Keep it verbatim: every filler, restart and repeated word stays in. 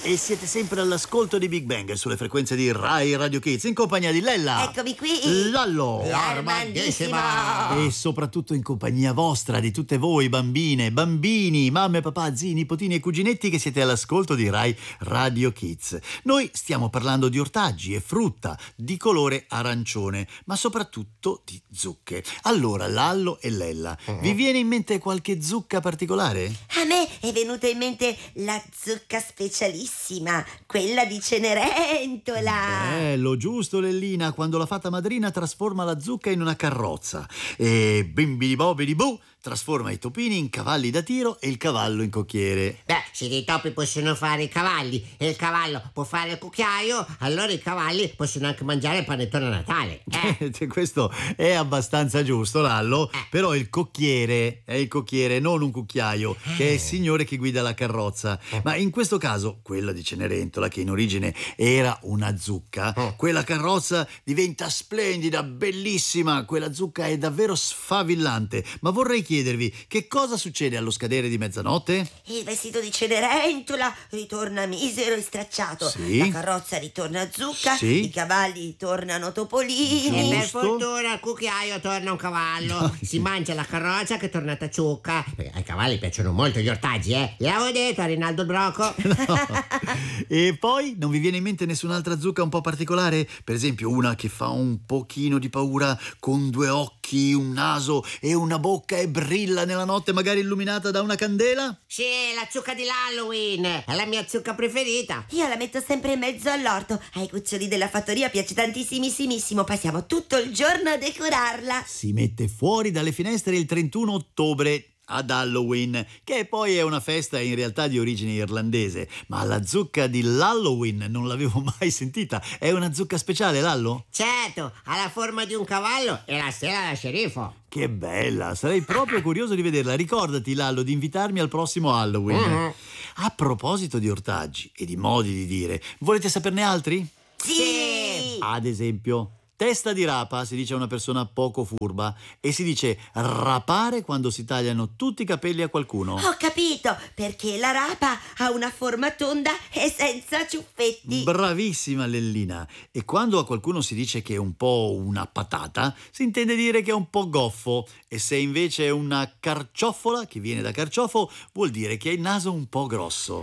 E siete sempre all'ascolto di Big Bang sulle frequenze di Rai Radio Kids in compagnia di Lella. Eccomi qui. Lallo. L'armandissima. E soprattutto in compagnia vostra, di tutte voi bambine, bambini, mamme, papà, zii, nipotini e cuginetti che siete all'ascolto di Rai Radio Kids. Noi stiamo parlando di ortaggi e frutta di colore arancione, ma soprattutto di zucche. Allora, Lallo e Lella, uh-huh. vi viene in mente qualche zucca particolare? A me è venuta in mente la zucca specialissima, quella di Cenerentola. Bello, giusto Lellina, quando la fata madrina trasforma la zucca in una carrozza e bimbidi bobidi bu trasforma i topini in cavalli da tiro e il cavallo in cocchiere. Beh, se dei topi possono fare i cavalli e il cavallo può fare il cucchiaio, allora i cavalli possono anche mangiare il panettone a Natale. Eh? Questo è abbastanza giusto, Lallo, eh. però il cocchiere è il cocchiere, non un cucchiaio, che è il signore che guida la carrozza. Ma in questo caso, quella di Cenerentola, che in origine era una zucca, quella carrozza diventa splendida, bellissima, quella zucca è davvero sfavillante. Ma vorrei chiedervi, che cosa succede allo scadere di mezzanotte? Il vestito di Cenerentola ritorna misero e stracciato. Sì. La carrozza ritorna zucca. Sì. I cavalli tornano topolini. E per Giusto. fortuna al cucchiaio torna un cavallo. Si mangia la carrozza che è tornata ciucca. Perché ai cavalli piacciono molto gli ortaggi, eh? Gliel'avevo detto a Rinaldo il Broco. No. E poi non vi viene in mente nessun'altra zucca un po' particolare? Per esempio una che fa un pochino di paura, con due occhi, un naso e una bocca e brilla nella notte, magari illuminata da una candela? Sì, la zucca dell'Halloween. È la mia zucca preferita. Io la metto sempre in mezzo all'orto. Ai cuccioli della fattoria piace tantissimissimo. Passiamo tutto il giorno a decorarla. Si mette fuori dalle finestre il trentuno ottobre ad Halloween, che poi è una festa in realtà di origine irlandese, ma la zucca di Halloween non l'avevo mai sentita. È una zucca speciale, Lallo? Certo, ha la forma di un cavallo e la stella da sceriffo. Che bella, sarei proprio curioso di vederla. Ricordati, Lallo, di invitarmi al prossimo Halloween. Uh-huh. A proposito di ortaggi e di modi di dire, volete saperne altri? Sì! Ad esempio, testa di rapa si dice a una persona poco furba e si dice rapare quando si tagliano tutti i capelli a qualcuno. Ho capito, perché la rapa ha una forma tonda e senza ciuffetti. Bravissima Lellina. E quando a qualcuno si dice che è un po' una patata, si intende dire che è un po' goffo. E se invece è una carciofola, che viene da carciofo, vuol dire che ha il naso un po' grosso.